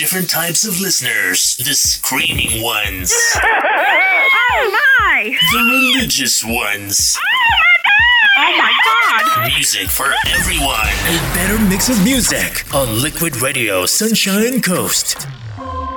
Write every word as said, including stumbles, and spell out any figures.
different types of listeners. The screaming ones. Oh my! The religious ones. Oh my god! Music for everyone. A better mix of music on Liquid Radio Sunshine Coast.